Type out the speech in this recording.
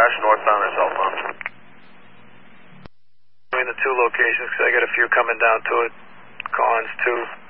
crash northbound or southbound? Between the two locations, because I got a few coming down to it. Collins 2.